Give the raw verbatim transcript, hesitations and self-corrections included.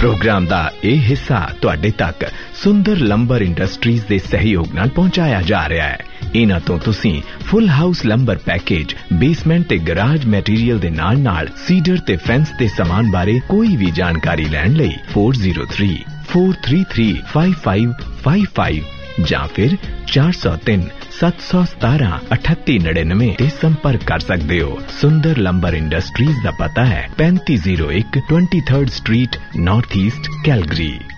Programme दा ये हिस्सा तुहाडे तक सुंदर लंबर इंडस्ट्रीज दे सहयोग नाल पहुंचाया जा रहा है। इन्हां तो तुसीं full house lumbar package, basement ते गराज मैटीरियल दे नाल नाल सीडर ते फेंस दे सामान बारे कोई भी जानकारी लैण लई four zero three four three three five five five five जां फिर चार सौ तीन सत्त सौ सतारह अठत्ती नड़िनवे ते संपर्क कर सकते हो। सुंदर लंबर इंडस्ट्रीज दा पता है पैंती जीरो एक twenty third street, north east, Calgary.